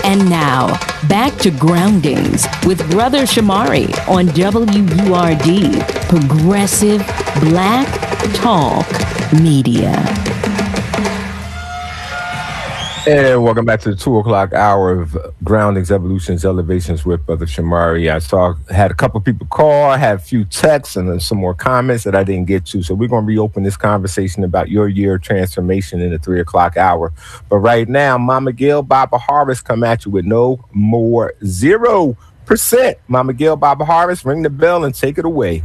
And now, back to Groundings with Brother Shamari on WURD, Progressive Black Talk Media. And welcome back to the 2 o'clock hour of Groundings, Evolutions, Elevations with Brother Shamari. Had a couple people call, had a few texts and then some more comments that I didn't get to. So we're going to reopen this conversation about your year of transformation in the 3 o'clock hour. But right now, Mama Gail, Baba Harvest come at you with no more 0%. Mama Gail, Baba Harvest, ring the bell and take it away.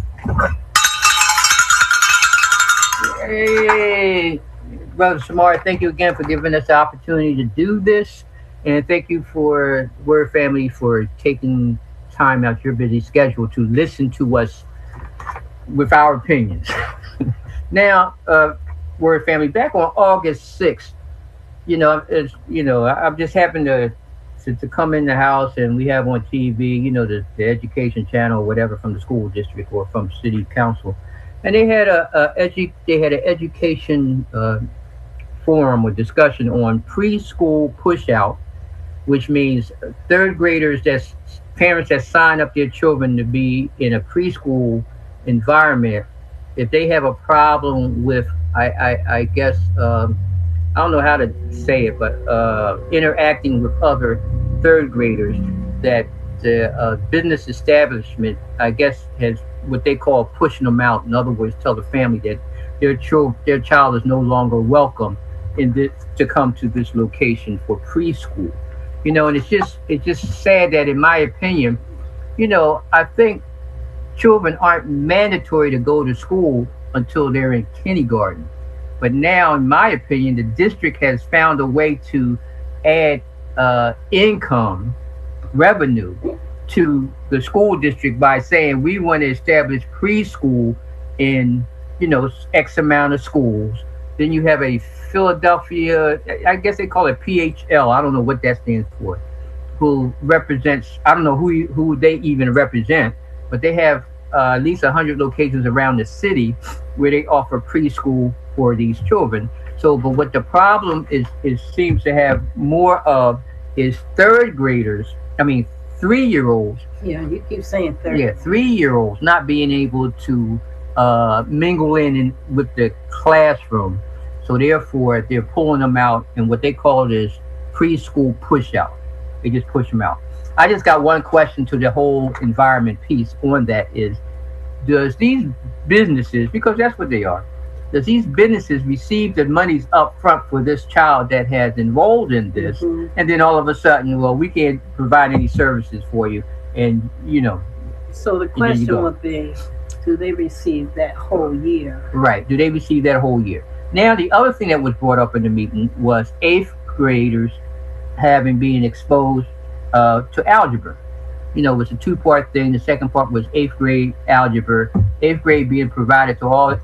Hey. Brother Shamari, thank you again for giving us the opportunity to do this. And thank you for Word Family for taking time out your busy schedule to listen to us with our opinions. Now, Word Family, back on August 6th, I've just happened to come in the house and we have on TV, the education channel or whatever from the school district or from city council. And they had an education forum or discussion on preschool push-out, which means third graders, that's parents that sign up their children to be in a preschool environment. If they have a problem with, I guess, I don't know how to say it, but interacting with other third graders, that the business establishment, I guess, has what they call pushing them out. In other words, tell the family that their child is no longer welcome to come to this location for preschool. And it's just sad that, in my opinion, I think children aren't mandatory to go to school until they're in kindergarten. But now, in my opinion, the district has found a way to add income revenue to the school district by saying we want to establish preschool in X amount of schools. Then you have a Philadelphia, I guess they call it PHL, I don't know what that stands for, who represents, I don't know who they even represent, but they have at least 100 locations around the city where they offer preschool for these children. So, but what the problem is seems to have more of is third graders, 3-year-olds. Yeah, you keep saying third. Yeah, 3-year-olds not being able to mingle in with the classroom. So therefore, they're pulling them out, and what they call it is preschool push out. They just push them out. I just got one question to the whole environment piece on that is, does these businesses, because that's what they are, does these businesses receive the monies up front for this child that has enrolled in this, and then all of a sudden, well, we can't provide any services for you, and So the question would be, do they receive that whole year? Right. Do they receive that whole year? Now, the other thing that was brought up in the meeting was 8th graders being exposed to algebra. It was a 2-part thing. The second part was 8th grade algebra. 8th grade being provided to all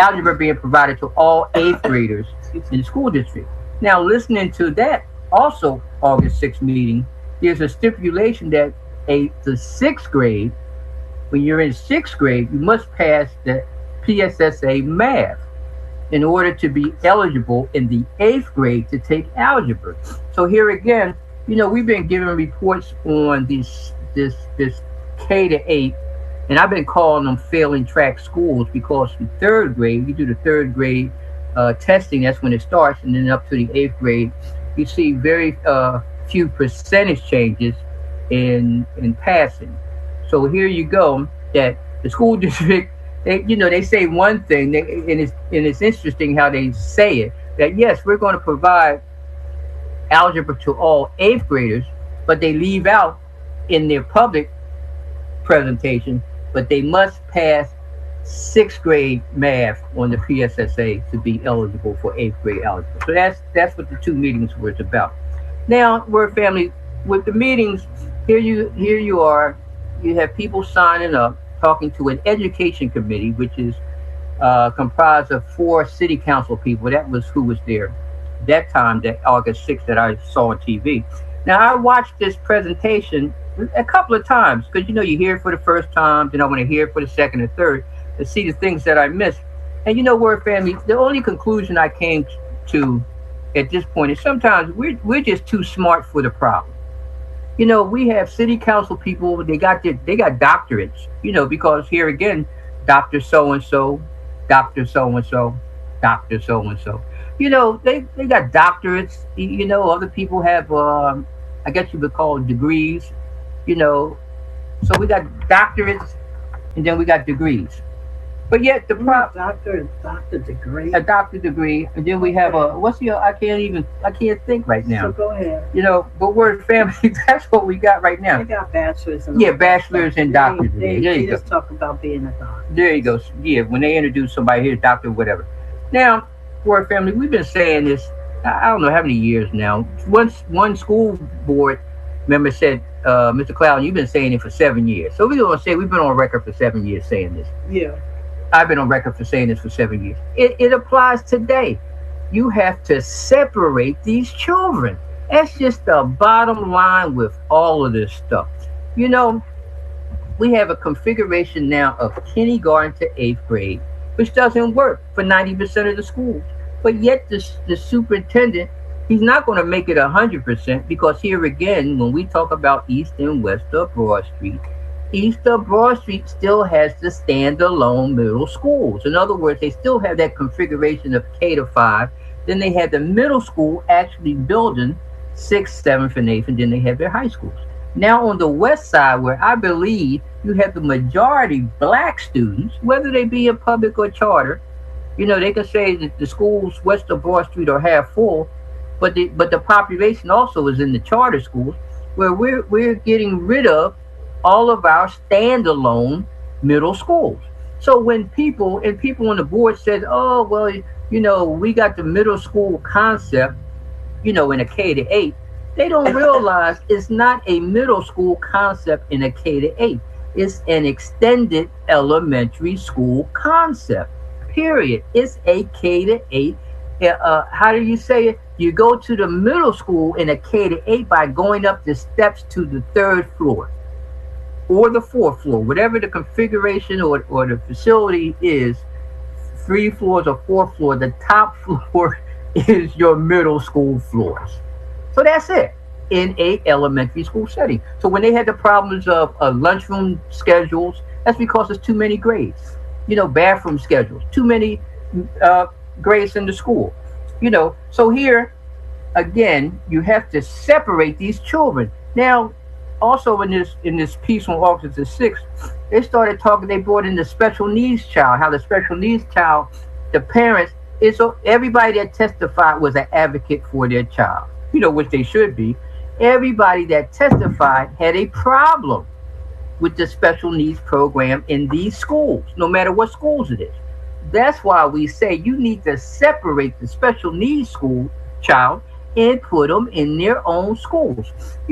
8th graders in the school district. Now, listening to that, also August 6th meeting, there's a stipulation that the 6th grade, when you're in 6th grade, you must pass the PSSA math in order to be eligible in the 8th grade to take algebra. So here again, we've been given reports on this K to 8, and I've been calling them failing track schools, because in 3rd grade, you do the 3rd grade testing, that's when it starts, and then up to the 8th grade, you see very few percentage changes in passing. So here you go, that the school district, they say one thing, and it's interesting how they say it, that yes, we're going to provide algebra to all 8th graders, but they leave out in their public presentation, but they must pass 6th grade math on the PSSA to be eligible for 8th grade algebra. So that's what the 2 meetings were about. Now, Word Family, with the meetings, here you are, you have people signing up, talking to an education committee, which is comprised of 4 city council people. That was who was there that time, that August 6th that I saw on TV. Now, I watched this presentation a couple of times, because you hear it for the first time, then I want to hear it for the second and third to see the things that I missed. And Word Family, the only conclusion I came to at this point is sometimes we're just too smart for the problem. We have city council people. They got doctorates. Because here again, Doctor So and So, Doctor So and So, Doctor So and So. They got doctorates. Other people have, I guess you would call it degrees. So we got doctorates, and then we got degrees. But yet doctor degree. A doctor degree, and then we have I can't think right now. So go ahead. But we're family. That's what we got right now. They got bachelors and bachelors and doctor degree. There you go. Just talk about being a doctor. There you go. Yeah, when they introduce somebody here, doctor, whatever. Now, we're family. We've been saying this. I don't know how many years now. One school board member said, Mr. Cloud, you've been saying it for 7 years. So we're going to say we've been on record for 7 years saying this. Yeah. I've been on record for saying this for 7 years. It applies today. You have to separate these children. That's just the bottom line with all of this stuff. We have a configuration now of kindergarten to 8th grade, which doesn't work for 90% of the schools. But yet the superintendent, he's not going to make it 100%, because here again, when we talk about East and West of Broad Street, East of Broad Street still has the standalone middle schools. In other words, they still have that configuration of K to 5. Then they have the middle school actually building 6th, 7th, and 8th, and then they have their high schools. Now on the west side, where I believe you have the majority black students, whether they be in public or charter, they can say that the schools west of Broad Street are half full, but the population also is in the charter schools, where we're getting rid of all of our standalone middle schools. So when people on the board said, oh, well, we got the middle school concept, in a K to 8, they don't realize it's not a middle school concept in a K to 8. It's an extended elementary school concept, period. It's a K to 8. How do you say it? You go to the middle school in a K to 8 by going up the steps to the 3rd floor. Or the 4th floor, whatever the configuration or the facility is, 3 floors or 4th floor, the top floor is your middle school floors. So that's it in a elementary school setting. So when they had the problems of lunchroom schedules, that's because there's too many grades. Bathroom schedules, too many grades in the school. So here, again, you have to separate these children. Now, also in this piece on August the 6th, they brought in the special needs child, how the special needs child, the parents, everybody that testified was an advocate for their child, which they should be. Everybody that testified had a problem with the special needs program in these schools, no matter what schools it is. That's why we say you need to separate the special needs school child and put them in their own schools.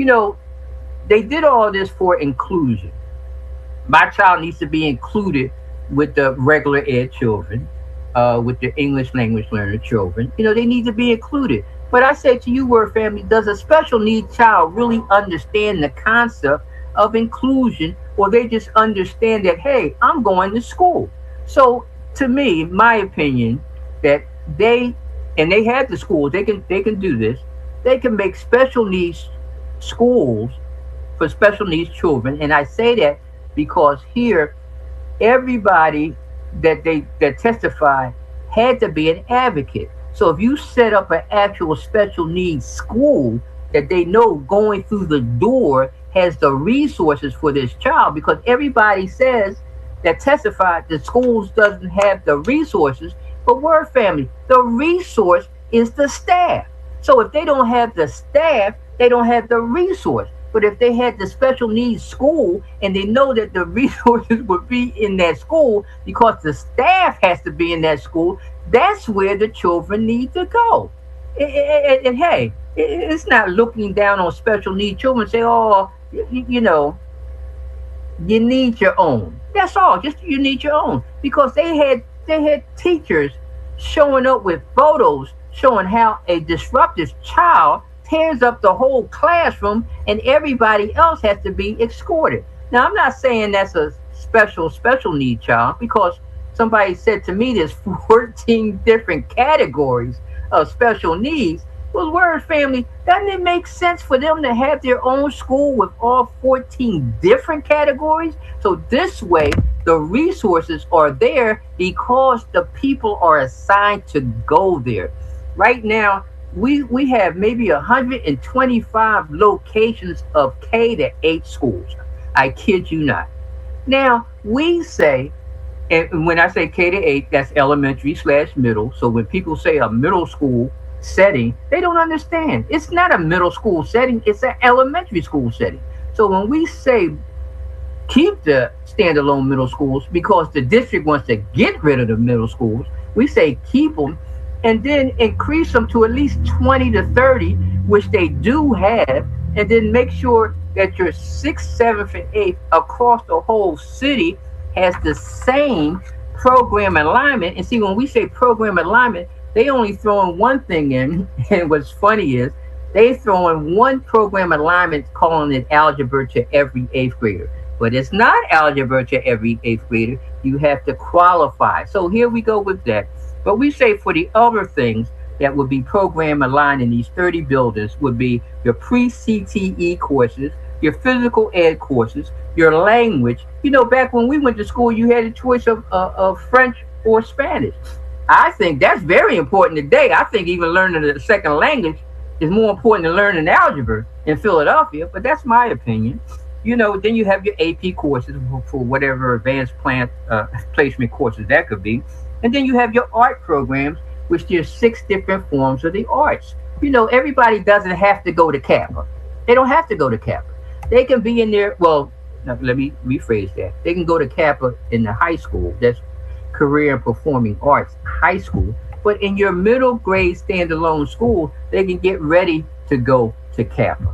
They did all this for inclusion. My child needs to be included with the regular ed children, with the English language learner children. They need to be included. But I say to you, word family, does a special needs child really understand the concept of inclusion, or they just understand that, hey, I'm going to school? So to me, my opinion, that they have the schools, they can do this. They can make special needs schools for special needs children. And I say that because here, everybody that testified had to be an advocate. So if you set up an actual special needs school that they know going through the door has the resources for this child, because everybody says that testified the schools doesn't have the resources, but word family, the resource is the staff. So if they don't have the staff, they don't have the resource. But if they had the special needs school and they know that the resources would be in that school because the staff has to be in that school, that's where the children need to go. And hey, it's not looking down on special needs children and say, oh, you need your own. That's all. Just you need your own. Because they had teachers showing up with photos showing how a disruptive child tears up the whole classroom and everybody else has to be escorted. Now, I'm not saying that's a special need child, because somebody said to me there's 14 different categories of special needs. Those words, family, doesn't it make sense for them to have their own school with all 14 different categories? So this way, the resources are there because the people are assigned to go there. Right now, we have maybe 125 locations of K to 8 schools. I kid you not. Now, we say, and when I say K to 8, that's elementary/middle. So when people say a middle school setting, they don't understand. It's not a middle school setting, it's an elementary school setting. So when we say keep the standalone middle schools because the district wants to get rid of the middle schools, we say keep them and then increase them to at least 20 to 30, which they do have, and then make sure that your 6th, 7th, and 8th across the whole city has the same program alignment. And see, when we say program alignment, they only throw in one thing in, and what's funny is they throw in one program alignment calling it algebra to every 8th grader. But it's not algebra to every 8th grader. You have to qualify. So here we go with that. But we say for the other things that would be program aligned in these 30 buildings would be your pre-CTE courses, your physical ed courses, your language. You know, back when we went to school, you had a choice of French or Spanish. I think that's very important today. I think even learning a second language is more important than learning algebra in Philadelphia, but that's my opinion. You know, then you have your AP courses for whatever advanced placement courses that could be. And then you have your art programs, which there's 6 different forms of the arts. You know, everybody doesn't have to go to Kappa. They don't have to go to Kappa. They can be in there. Well, now, let me rephrase that. They can go to Kappa in the high school. That's Career and Performing Arts high school. But in your middle grade standalone school, they can get ready to go to Kappa.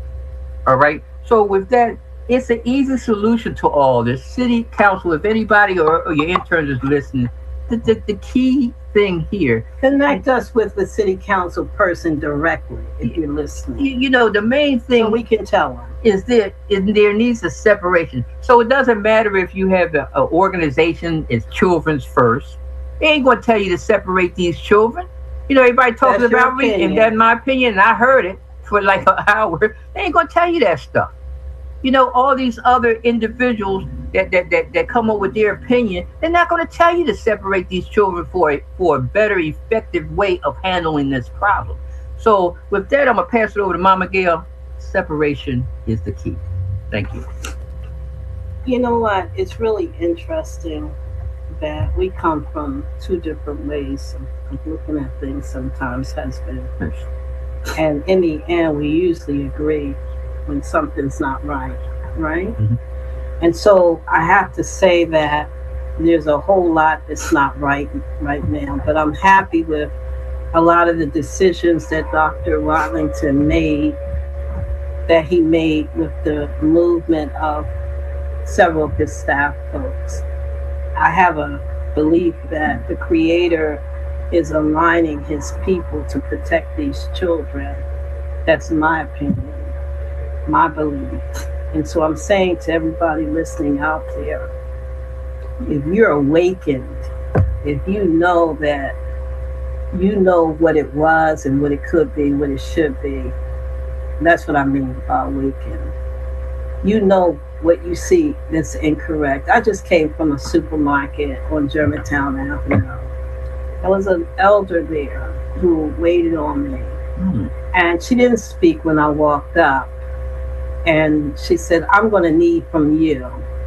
All right. So with that, it's an easy solution to all this. City council, if anybody or your interns is listening, the key thing here. Connect us with the city council person directly if you're listening. You know, the main thing so we can tell them is there needs a separation. So it doesn't matter if you have an organization, it's Children's First. They ain't going to tell you to separate these children. You know, everybody talking about reading, and that's my opinion, and I heard it for like an hour. They ain't going to tell you that stuff. You know, all these other individuals that come up with their opinion, they're not going to tell you to separate these children for a better, effective way of handling this problem. So with that, I'm going to pass it over to Mama Gail. Separation is the key. Thank you. You know what? It's really interesting that we come from 2 different ways of looking at things sometimes, husband. And in the end, we usually agree when something's not right? Mm-hmm. And so I have to say that there's a whole lot that's not right now, but I'm happy with a lot of the decisions that Dr. Watlington made, that he made with the movement of several of his staff folks. I have a belief that the Creator is aligning his people to protect these children. That's my opinion, my belief. And so I'm saying to everybody listening out there, if you're awakened, if you know that you know what it was and what it could be, what it should be, that's what I mean by awakened. You know what you see that's incorrect. I just came from a supermarket on Germantown Avenue. There was an elder there who waited on me. And she didn't speak when I walked up. And she said, I'm going to need from you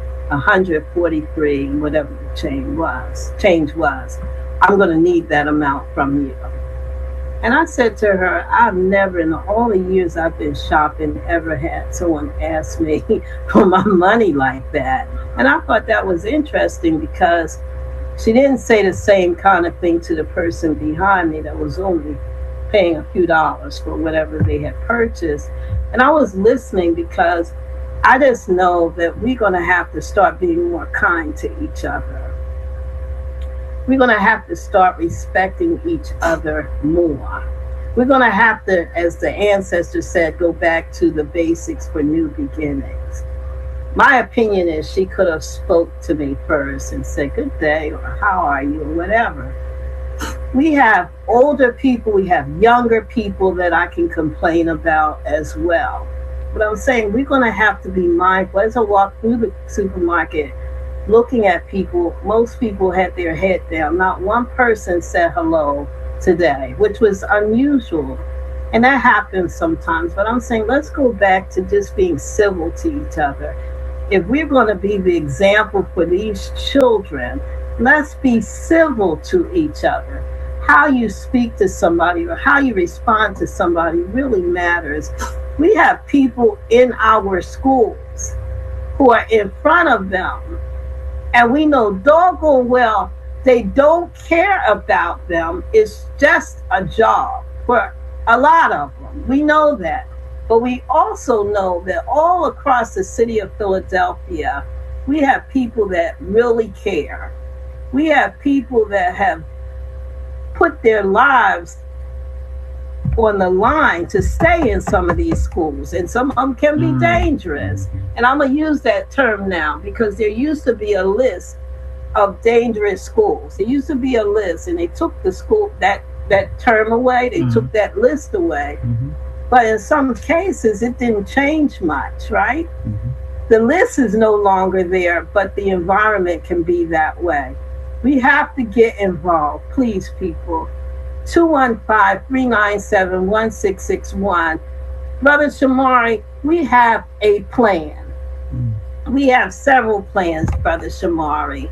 143, whatever the change was. I'm going to need that amount from you. And I said to her, I've never, in all the years I've been shopping, ever had someone ask me for my money like that. And I thought that was interesting because she didn't say the same kind of thing to the person behind me that was only paying a few dollars for whatever they had purchased. And I was listening because I just know that we're going to have to start being more kind to each other. We're going to have to start respecting each other more. We're going to have to, as the ancestors said, go back to the basics for new beginnings. My opinion is she could have spoke to me first and said, good day, or how are you, or whatever. We have older people, we have younger people that I can complain about as well. But I'm saying we're going to have to be mindful. As I walk through the supermarket, looking at people, most people had their head down. Not one person said hello today, which was unusual. And that happens sometimes. But I'm saying let's go back to just being civil to each other. If we're going to be the example for these children, let's be civil to each other. How you speak to somebody or how you respond to somebody really matters. We have people in our schools who are in front of them, and we know doggone well they don't care about them. It's just a job for a lot of them. We know that. But we also know that all across the city of Philadelphia, we have people that really care. We have people that have put their lives on the line to stay in some of these schools, and some of them can be dangerous. And I'm going to use that term now because there used to be a list of dangerous schools. There used to be a list, and they took the school that term away. They took that list away. But in some cases, it didn't change much, right? The list is no longer there, but the environment can be that way. We have to get involved, please, people. 215-397-1661. Brother Shamari, we have a plan. We have several plans, Brother Shamari.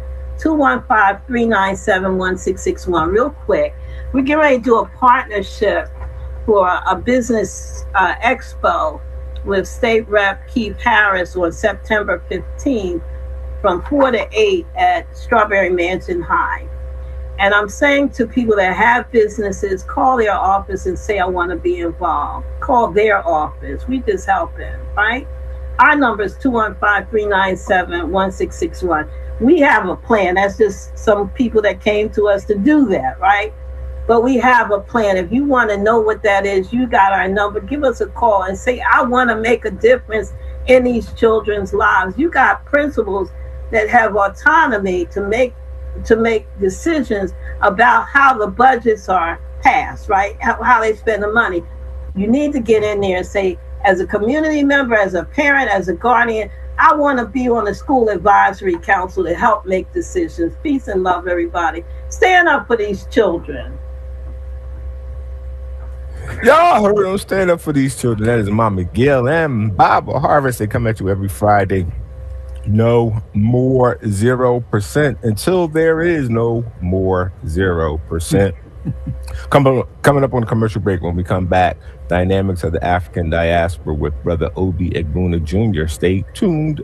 215-397-1661. Real quick, we're getting ready to do a partnership for a business expo with State Rep Keith Harris on September 15th from 4 to 8 at Strawberry Mansion High. And I'm saying to people that have businesses, call their office and say, I want to be involved. Call their office. We just help them, right? Our number is 215-397-1661. We have a plan. That's just some people that came to us to do that, right? But we have a plan. If you want to know what that is, you got our number. Give us a call and say, I want to make a difference in these children's lives. You got principals that have autonomy to make decisions about how the budgets are passed, right? How they spend the money. You need to get in there and say, as a community member, as a parent, as a guardian, I want to be on the school advisory council to help make decisions. Peace and love, everybody. Stand up for these children. Y'all heard them. Stand up for these children. That is Mama Gail and Bible Harvest. They come at you every Friday. No more 0% until there is no more 0%. Coming up on the commercial break. When we come back, dynamics of the African diaspora with Brother Obi Egbuna Jr. Stay tuned.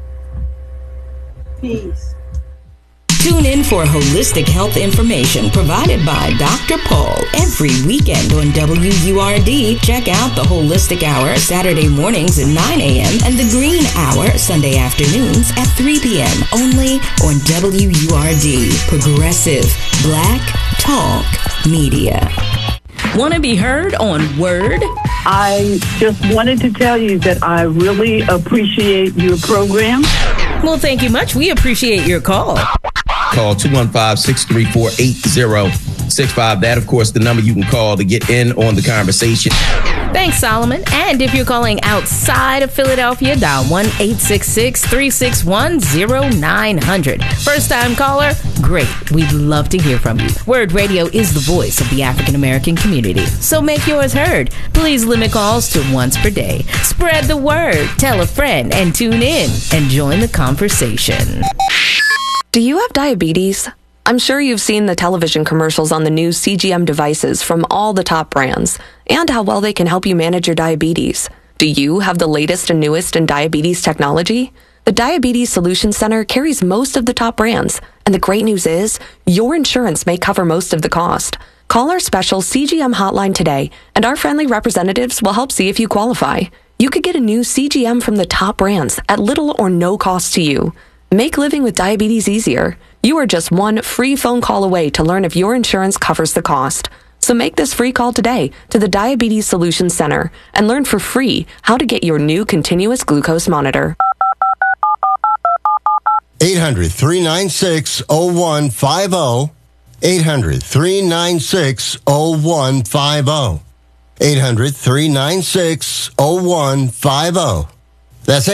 Peace. Tune in for holistic health information provided by Dr. Paul every weekend on WURD. Check out the Holistic Hour Saturday mornings at 9 a.m. and the Green Hour Sunday afternoons at 3 p.m. only on WURD. Progressive Black Talk Media. Want to be heard on Word? I just wanted to tell you that I really appreciate your program. Well, thank you much. We appreciate your call. Call 215-634-8065. That, of course, the number you can call to get in on the conversation. Thanks, Solomon. And if you're calling outside of Philadelphia, dial 1-866-361-0900. First-time caller? Great. We'd love to hear from you. Word Radio is the voice of the African-American community. So make yours heard. Please limit calls to once per day. Spread the word. Tell a friend and tune in and join the conversation. Do you have diabetes? I'm sure you've seen the television commercials on the new CGM devices from all the top brands and how well they can help you manage your diabetes. Do you have the latest and newest in diabetes technology? The Diabetes Solution Center carries most of the top brands, and the great news is your insurance may cover most of the cost. Call our special CGM hotline today, and our friendly representatives will help see if you qualify. You could get a new CGM from the top brands at little or no cost to you. Make living with diabetes easier. You are just one free phone call away to learn if your insurance covers the cost. So make this free call today to the Diabetes Solution Center and learn for free how to get your new continuous glucose monitor. 800-396-0150. 800-396-0150. 800-396-0150. That's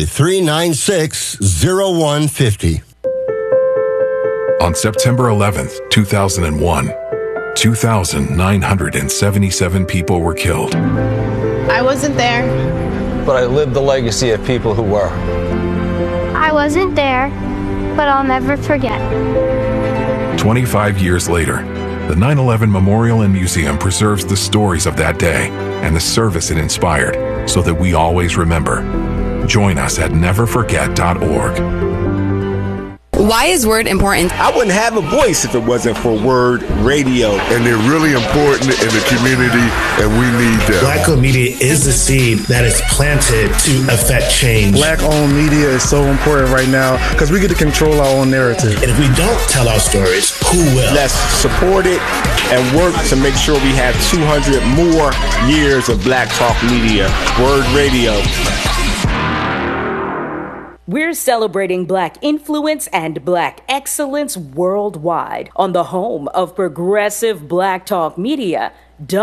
800-396-0150. On September 11th, 2001, 2,977 people were killed. I wasn't there. But I lived the legacy of people who were. I wasn't there, but I'll never forget. 25 years later, the 9/11 Memorial and Museum preserves the stories of that day and the service it inspired so that we always remember. Join us at neverforget.org. Why is Word important? I wouldn't have a voice if it wasn't for Word Radio. And they're really important in the community, and we need them. Black-owned media is the seed that is planted to affect change. Black-owned media is so important right now because we get to control our own narrative. And if we don't tell our stories, who will? Let's support it and work to make sure we have 200 more years of Black Talk Media. Word Radio. We're celebrating Black influence and Black excellence worldwide on the home of progressive Black Talk Media,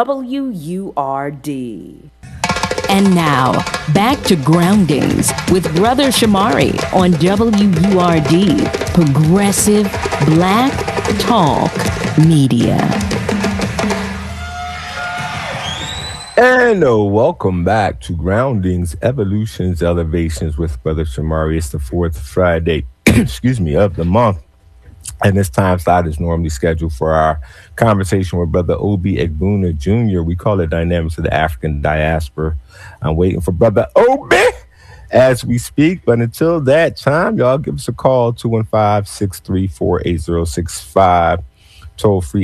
WURD. And now, back to Groundings with Brother Shamari on WURD, Progressive Black Talk Media. And welcome back to Groundings, Evolutions, Elevations with Brother Shamari. It's the fourth Friday, of the month. And this time slot is normally scheduled for our conversation with Brother Obi Egbuna Jr. We call it Dynamics of the African Diaspora. I'm waiting for Brother Obi as we speak. But until that time, y'all give us a call, 215-634-8065. Toll free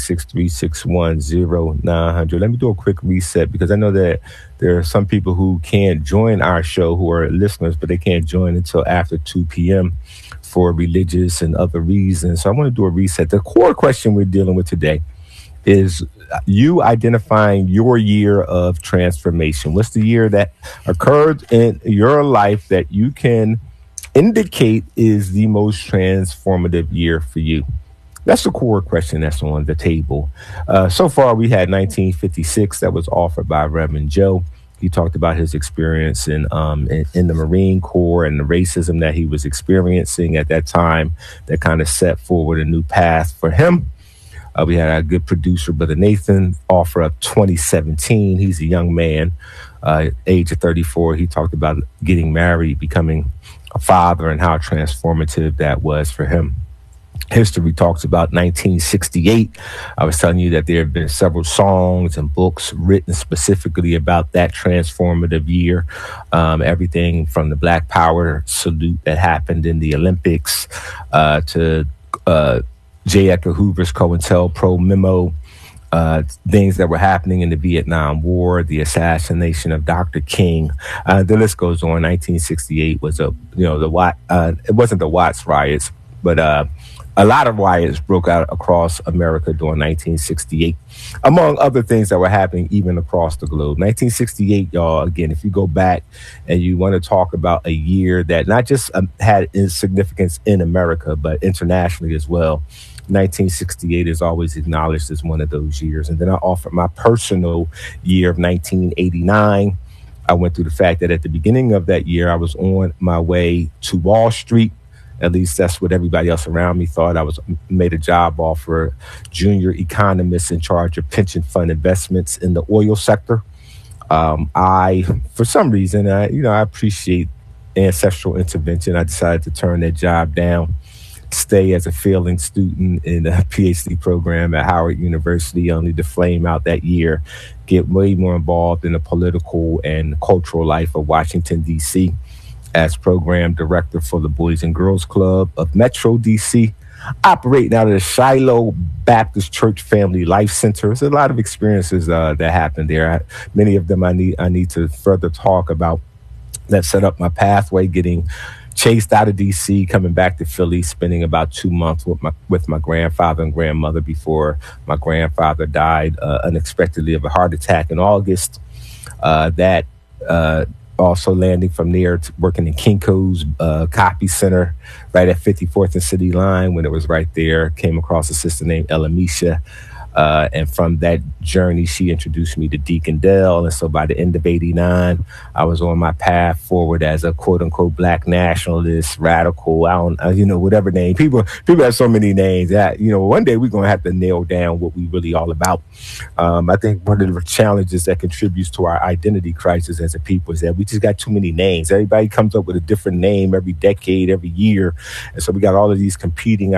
866-361-0900. Let me do a quick reset because I know that there are some people who can't join our show who are listeners, but they can't join until after 2 p.m. for religious and other reasons. So I want to do a reset. The core question we're dealing with today is you identifying your year of transformation. What's the year that occurred in your life that you can indicate is the most transformative year for you? That's the core question that's on the table. So far, we had 1956 that was offered by Reverend Joe. He talked about his experience in the Marine Corps and the racism that he was experiencing at that time that kind of set forward a new path for him. We had our good producer, Brother Nathan, offer up 2017. He's a young man, age of 34. He talked about getting married, becoming a father, and how transformative that was for him. History talks about 1968. I was telling you that there have been several songs and books written specifically about that transformative year. Everything from the Black Power salute that happened in the Olympics to J. Edgar Hoover's COINTELPRO memo, things that were happening in the Vietnam War, the assassination of Dr. King. The list goes on. 1968 was it wasn't the Watts riots, but a lot of riots broke out across America during 1968, among other things that were happening even across the globe. 1968, y'all, again, if you go back and you want to talk about a year that not just had significance in America, but internationally as well, 1968 is always acknowledged as one of those years. And then I offered my personal year of 1989. I went through the fact that at the beginning of that year, I was on my way to Wall Street. At least that's what everybody else around me thought. I was made a job offer, junior economist in charge of pension fund investments in the oil sector. For some reason, I appreciate ancestral intervention. I decided to turn that job down, stay as a failing student in a PhD program at Howard University, only to flame out that year, get way more involved in the political and cultural life of Washington, D.C., as program director for the Boys and Girls Club of Metro DC, operating out of the Shiloh Baptist Church Family Life Center. There's a lot of experiences that happened there. Many of them I need to further talk about that set up my pathway, getting chased out of DC, coming back to Philly, spending about 2 months with my grandfather and grandmother before my grandfather died unexpectedly of a heart attack in August. That also landing from there to working in Kinko's copy center right at 54th and City Line when it was right there. Came across a sister named Elamisha. And from that journey, she introduced me to Deacon Dell. And so by the end of 89, I was on my path forward as a quote unquote black nationalist, radical, whatever name. People have so many names that, one day we're going to have to nail down what we really all about. I think one of the challenges that contributes to our identity crisis as a people is that we just got too many names. Everybody comes up with a different name every decade, every year. And so we got all of these competing